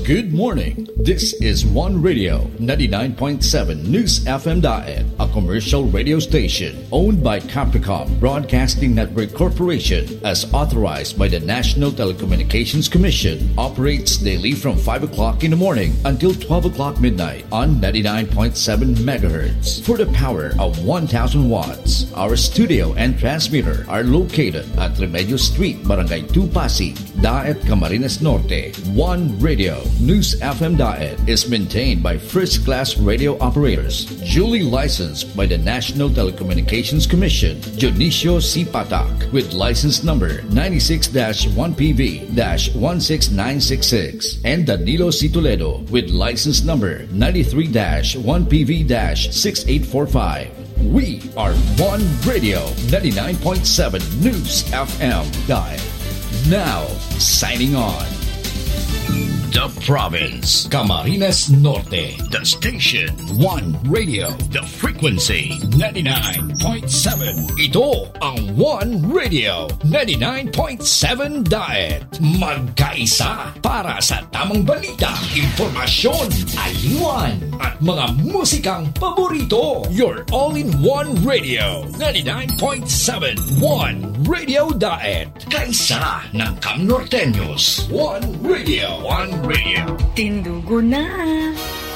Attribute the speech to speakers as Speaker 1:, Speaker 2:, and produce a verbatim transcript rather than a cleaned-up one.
Speaker 1: Good morning. This is One Radio, ninety-nine point seven News F M Daet, a commercial radio station owned by Capricorn Broadcasting Network Corporation as authorized by the National Telecommunications Commission. Operates daily from five o'clock in the morning until twelve o'clock midnight on ninety-nine point seven megahertz. For the power of one thousand watts, our studio and transmitter are located at Remedio Street, Barangay two, Pasig, Daet, Camarines Norte. One Radio, News F M Daet is maintained by first-class radio operators, duly licensed by the National Telecommunications Commission, Dionisio C. Patak, with license number ninety-six dash one P V dash one six nine six six, and Danilo C. Toledo with license number ninety-three dash one P V dash six eight four five. We are One Radio, ninety-nine point seven News F M Daet. Now, signing on. The Province, Camarines Norte. The station, One Radio. The frequency, ninety-nine point seven. Ito ang One Radio, ninety-nine point seven Daet. Magkaisa para sa tamang balita, impormasyon, aliwan, at mga musikang paborito. Your all-in-one radio, ninety-nine point seven. One Radio Daet. Kaisa ng Cam Norteños. One Radio. One Radio.
Speaker 2: Tindugo na.